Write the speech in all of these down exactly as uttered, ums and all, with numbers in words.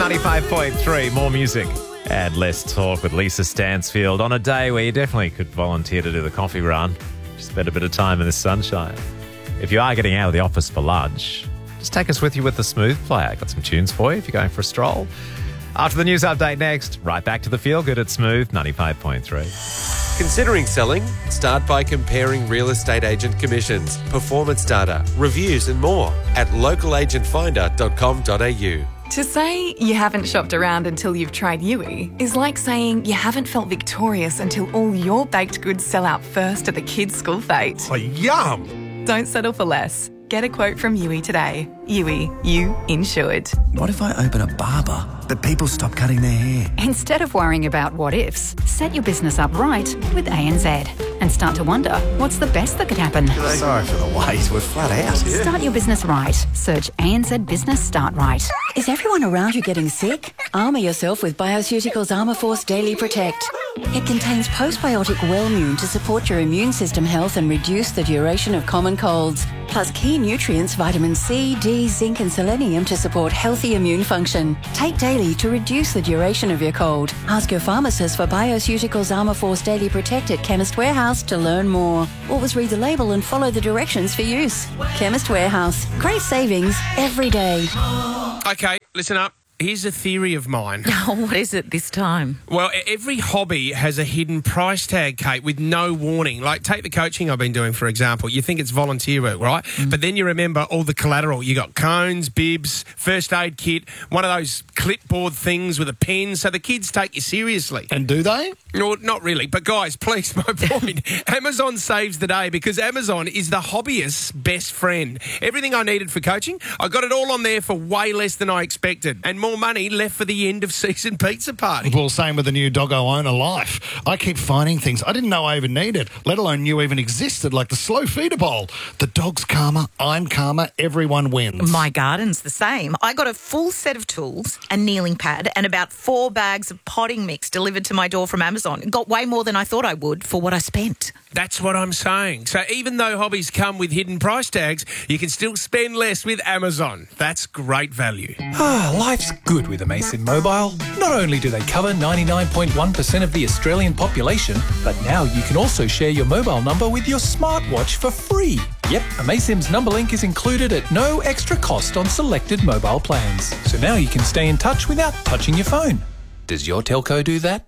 ninety-five point three, more music and less talk with Lisa Stansfield on a day where you definitely could volunteer to do the coffee run. Spend a bit of time in the sunshine. If you are getting out of the office for lunch, just take us with you with the Smooth Player. Got some tunes for you if you're going for a stroll. After the news update next, right back to the Feel Good at Smooth ninety-five point three. Considering selling? Start by comparing real estate agent commissions, performance data, reviews and more at local agent finder dot com dot a u. To say you haven't shopped around until you've tried Yui is like saying you haven't felt victorious until all your baked goods sell out first at the kids' school fete. Oh, yum! Don't settle for less. Get a quote from Yui today. Yui, you insured. What if I open a barber, but people stop cutting their hair? Instead of worrying about what ifs, set your business up right with A N Z and start to wonder what's the best that could happen. Sorry for the wait, we're flat out. Start your business right. Search A N Z Business Start Right. Is everyone around you getting sick? Armour yourself with Bioceuticals Armour Force Daily Protect. It contains postbiotic Wellmune to support your immune system health and reduce the duration of common colds. Plus key nutrients vitamin C, D, zinc and selenium to support healthy immune function. Take daily to reduce the duration of your cold. Ask your pharmacist for Bioceuticals Armour Force Daily Protect at Chemist Warehouse to learn more. Always read the label and follow the directions for use. Chemist Warehouse. Great savings every day. Okay, listen up. Here's a theory of mine. Oh, what is it this time? Well, every hobby has a hidden price tag, Kate, with no warning. Like, take the coaching I've been doing, for example. You think it's volunteer work, right? Mm. But then you remember all the collateral. You got cones, bibs, first aid kit, one of those clipboard things with a pen, so the kids take you seriously. And do they? No, not really. But, guys, please, my point. Amazon saves the day because Amazon is the hobbyist's best friend. Everything I needed for coaching, I got it all on there for way less than I expected. And more money left for the end of season pizza party. Well, same with the new Doggo Owner Life. I keep finding things I didn't know I even needed, let alone knew even existed, like the slow feeder bowl. The dog's calmer, I'm calmer, everyone wins. My garden's the same. I got a full set of tools, a kneeling pad, and about four bags of potting mix delivered to my door from Amazon. It got way more than I thought I would for what I spent. That's what I'm saying. So even though hobbies come with hidden price tags, you can still spend less with Amazon. That's great value. Ah, life's good with Amasin Mobile. Not only do they cover ninety-nine point one percent of the Australian population, but now you can also share your mobile number with your smartwatch for free. Yep, Amasim's number link is included at no extra cost on selected mobile plans. So now you can stay in touch without touching your phone. Does your telco do that?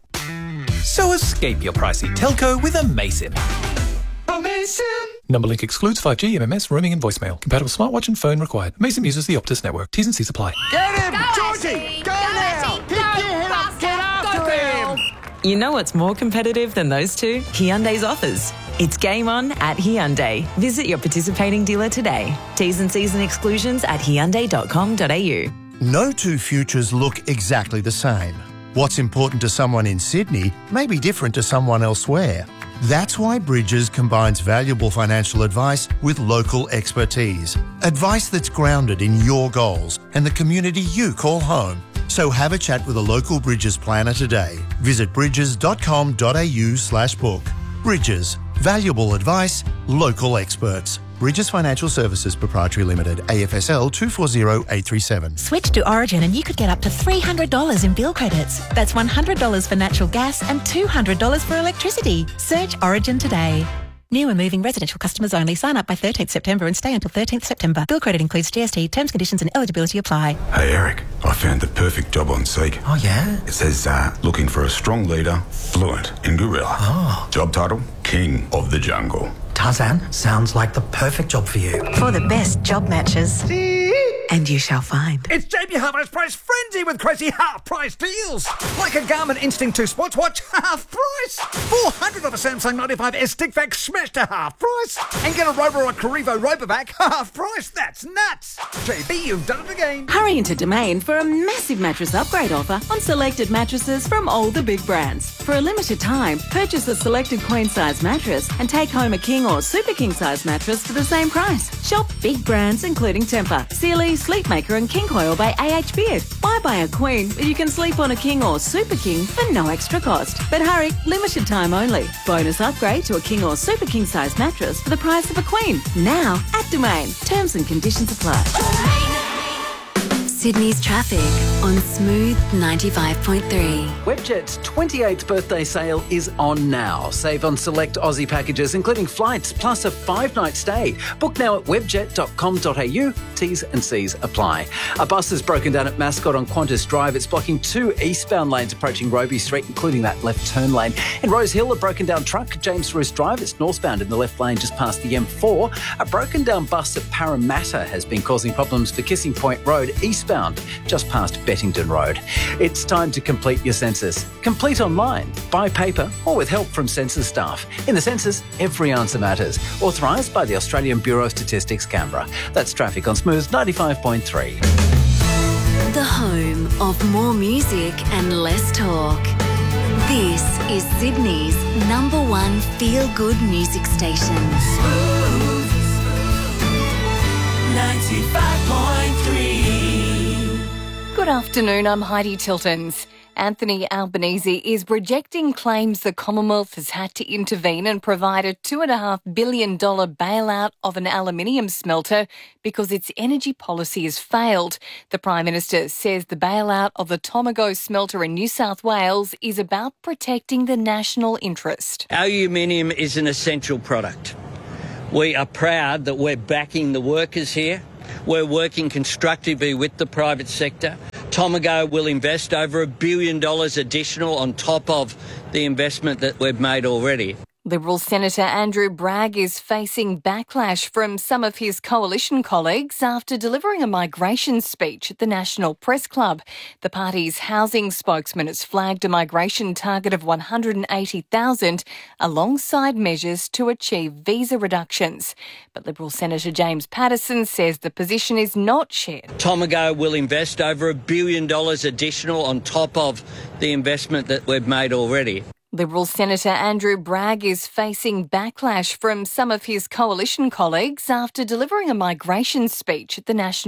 So escape your pricey telco with Amasim. Amasim! Number link excludes five G, M M S, roaming and voicemail. Compatible smartwatch and phone required. Amasim uses the Optus network. T's and C's apply. Get him! Georgie! Go, go now! Keep your head up! Get after him! You know what's more competitive than those two? Hyundai's offers. It's game on at Hyundai. Visit your participating dealer today. T's and C's and exclusions at hyundai dot com dot a u. No two futures look exactly the same. What's important to someone in Sydney may be different to someone elsewhere. That's why Bridges combines valuable financial advice with local expertise. Advice that's grounded in your goals and the community you call home. So have a chat with a local Bridges planner today. Visit bridges dot com dot a u slash book. Bridges. Valuable advice, local experts. Bridges Financial Services Proprietary Limited, A F S L two four zero eight three seven. Switch to Origin and you could get up to three hundred dollars in bill credits. That's one hundred dollars for natural gas and two hundred dollars for electricity. Search Origin today. New and moving residential customers only. Sign up by thirteenth September and stay until thirteenth September. Bill credit includes G S T. Terms, conditions and eligibility apply. Hey Eric, I found the perfect job on Seek. Oh yeah? It says uh, looking for a strong leader, fluent in gorilla. Oh. Job title, King of the Jungle. Tarzan, sounds like the perfect job for you. For the best job matches. And you shall find. It's J B Hi-Fi's Price Frenzy with crazy half-price deals. Like a Garmin Instinct two sports watch, half price. four hundred dollars Samsung ninety-five S stick vac smashed to half price. And get a Roborock Carrivo Robovac, half price. That's nuts. J B, you've done it again. Hurry into Domain for a massive mattress upgrade offer on selected mattresses from all the big brands. For a limited time, purchase a selected queen-size mattress and take home a king or super king-size mattress for the same price. Shop big brands including Tempur, Sealy, Sleepmaker and King Coil by A H Beard. Why buy a queen but you can sleep on a king or super king for no extra cost? But hurry, limited time only. Bonus upgrade to a king or super king size mattress for the price of a queen. Now at Domain. Terms and conditions apply. Sydney's traffic on Smooth ninety-five point three. Webjet's twenty-eighth birthday sale is on now. Save on select Aussie packages, including flights, plus a five-night stay. Book now at webjet dot com dot a u. T's and C's apply. A bus has broken down at Mascot on Qantas Drive. It's blocking two eastbound lanes approaching Roby Street, including that left turn lane. In Rose Hill, a broken down truck, James Roos Drive. It's northbound in the left lane just past the M four. A broken down bus at Parramatta has been causing problems for Kissing Point Road, eastbound, just past Bettington Road. It's time to complete your census. Complete online, by paper, or with help from census staff. In the census, every answer matters. Authorised by the Australian Bureau of Statistics, Canberra. That's traffic on Smooth ninety-five point three. The home of more music and less talk. This is Sydney's number one feel-good music station. Smooth ninety-five point three. Good afternoon, I'm Heidi Tiltons. Anthony Albanese is rejecting claims the Commonwealth has had to intervene and provide a two point five billion dollars bailout of an aluminium smelter because its energy policy has failed. The Prime Minister says the bailout of the Tomago smelter in New South Wales is about protecting the national interest. Aluminium is an essential product. We are proud that we're backing the workers here. We're working constructively with the private sector. Tomago will invest over a billion dollars additional on top of the investment that we've made already. Liberal Senator Andrew Bragg is facing backlash from some of his coalition colleagues after delivering a migration speech at the National Press Club. The party's housing spokesman has flagged a migration target of one hundred eighty thousand alongside measures to achieve visa reductions. But Liberal Senator James Paterson says the position is not shared. Tomago will invest over a billion dollars additional on top of the investment that we've made already. Liberal Senator Andrew Bragg is facing backlash from some of his coalition colleagues after delivering a migration speech at the National